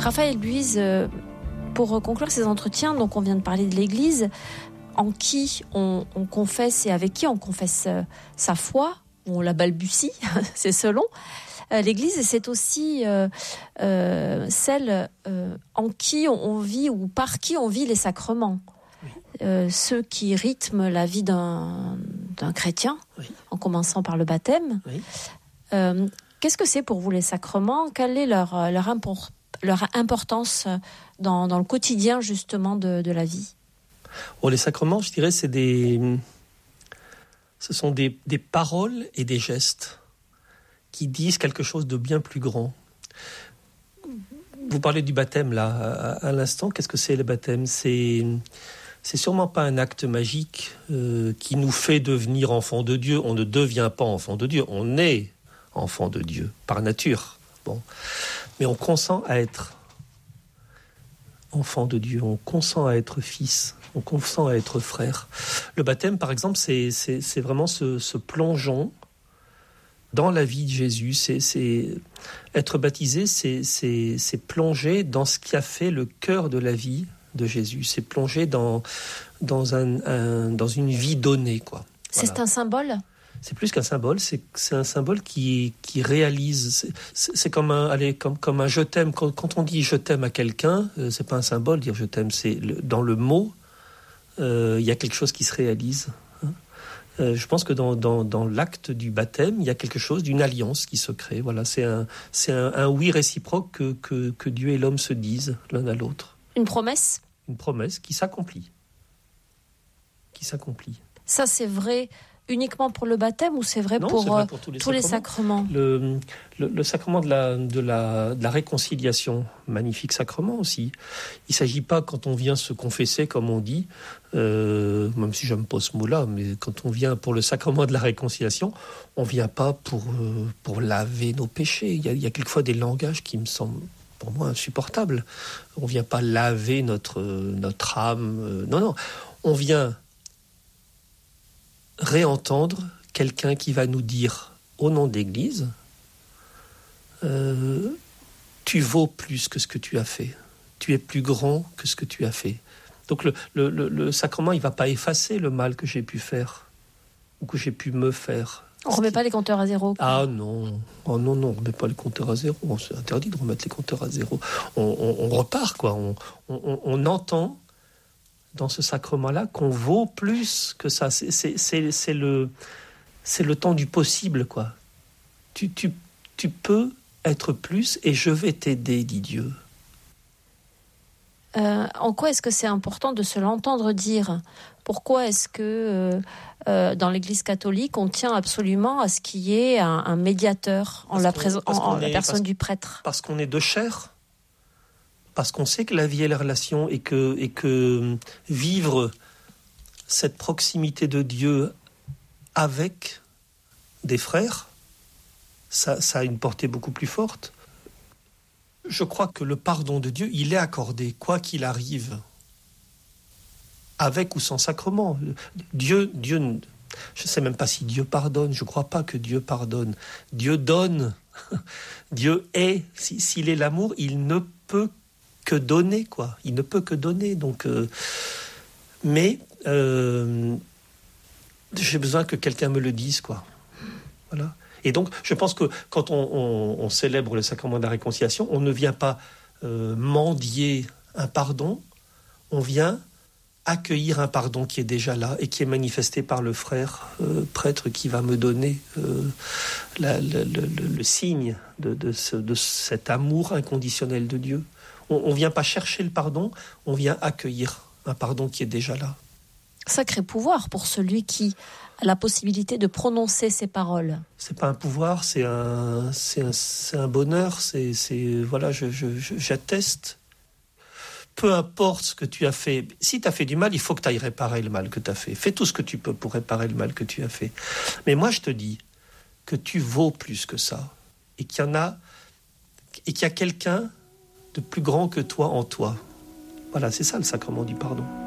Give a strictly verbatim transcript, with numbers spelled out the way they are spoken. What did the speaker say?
Raphaël Buise, euh, pour conclure ces entretiens, donc on vient de parler de l'Église, en qui on, on confesse et avec qui on confesse euh, sa foi, on la balbutie, c'est selon. Euh, L'Église, c'est aussi euh, euh, celle euh, en qui on, on vit ou par qui on vit les sacrements. Oui. Euh, ceux qui rythment la vie d'un, d'un chrétien, Oui. en commençant par le baptême. Oui. Euh, qu'est-ce que c'est pour vous les sacrements ? Quelle est leur, leur, impor- leur importance dans, dans le quotidien justement de, de la vie ? Oh, les sacrements, je dirais, c'est des, ce sont des, des paroles et des gestes qui disent quelque chose de bien plus grand. Vous parlez du baptême là, à, à l'instant. Qu'est-ce que c'est le baptême ? C'est, c'est sûrement pas un acte magique euh, qui nous fait devenir enfant de Dieu. On ne devient pas enfant de Dieu. On est enfant de Dieu par nature. Bon, mais on consent à être enfant de Dieu. On consent à être fils. On consent à être frère. Le baptême, par exemple, c'est, c'est, c'est vraiment ce, ce plongeon dans la vie de Jésus. C'est, c'est être baptisé, c'est, c'est, c'est plonger dans ce qui a fait le cœur de la vie de Jésus. C'est plonger dans dans un, un dans une vie donnée, quoi. C'est Voilà. un symbole ? C'est plus qu'un symbole. C'est c'est un symbole qui qui réalise. C'est, c'est, c'est comme un allez comme comme un je t'aime. Quand, quand on dit je t'aime à quelqu'un, euh, c'est pas un symbole dire je t'aime. C'est le, dans le mot. Il euh, y a quelque chose qui se réalise. Hein. Euh, je pense que dans, dans, dans l'acte du baptême, il y a quelque chose d'une alliance qui se crée. Voilà, c'est un, c'est un, un oui réciproque que, que, que Dieu et l'homme se disent l'un à l'autre. Une promesse ? Une promesse qui s'accomplit. Qui s'accomplit. Ça, c'est vrai uniquement pour le baptême ou c'est vrai, Non, pour, c'est vrai euh, pour tous les tous sacrements. les sacrements ? Le, le, le sacrement de la, de, la, de la réconciliation, magnifique sacrement aussi. Il ne s'agit pas, quand on vient se confesser, comme on dit, euh, même si j'aime pas ce mot-là, mais quand on vient pour le sacrement de la réconciliation, on ne vient pas pour, euh, pour laver nos péchés. Il y a, il y a quelquefois des langages qui me semblent, pour moi, insupportables. On ne vient pas laver notre, notre âme. Euh, non, non. On vient réentendre quelqu'un qui va nous dire, au nom de l'Église, euh, tu vaux plus que ce que tu as fait. Tu es plus grand que ce que tu as fait. Donc le, le, le, le sacrement, il ne va pas effacer le mal que j'ai pu faire ou que j'ai pu me faire. On ne remet pas les compteurs à zéro, quoi. Ah non, oh non, non, on ne remet pas les compteurs à zéro. C'est interdit de remettre les compteurs à zéro. On, on, on repart, quoi. On, on, on entend dans ce sacrement-là qu'on vaut plus que ça. C'est, c'est, c'est, c'est, le, c'est le temps du possible, quoi. Tu, tu, tu peux être plus et je vais t'aider, dit Dieu. Euh, en quoi est-ce que c'est important de se l'entendre dire ? Pourquoi est-ce que euh, euh, dans l'Église catholique, on tient absolument à ce qu'il y ait un, un médiateur en, la, prés- en, en la personne parce, du prêtre ? Parce qu'on est de chair, parce qu'on sait que la vie est la relation et que, et que vivre cette proximité de Dieu avec des frères, ça, ça a une portée beaucoup plus forte. Je crois que le pardon de Dieu, il est accordé, quoi qu'il arrive, avec ou sans sacrement. Dieu, Dieu, je ne sais même pas si Dieu pardonne, je ne crois pas que Dieu pardonne. Dieu donne, Dieu est, s'il est l'amour, il ne peut que donner, quoi. Il ne peut que donner, donc... Euh, mais euh, j'ai besoin que quelqu'un me le dise, quoi. Voilà. Et donc, je pense que quand on, on, on célèbre le sacrement de la réconciliation, on ne vient pas euh, mendier un pardon, on vient accueillir un pardon qui est déjà là et qui est manifesté par le frère euh, prêtre qui va me donner euh, la, le, le, le signe de, de, ce, de cet amour inconditionnel de Dieu. On ne vient pas chercher le pardon, on vient accueillir un pardon qui est déjà là. Sacré pouvoir pour celui qui a la possibilité de prononcer ces paroles. C'est pas un pouvoir, c'est un, c'est un, c'est un bonheur, c'est, c'est voilà, je, je, je, j'atteste. Peu importe ce que tu as fait, si tu as fait du mal, il faut que tu ailles réparer le mal que tu as fait. Fais tout ce que tu peux pour réparer le mal que tu as fait. Mais moi, je te dis que tu vaux plus que ça. Et qu'il y en a, et qu'il y a quelqu'un de plus grand que toi en toi. Voilà, c'est ça le sacrement du pardon.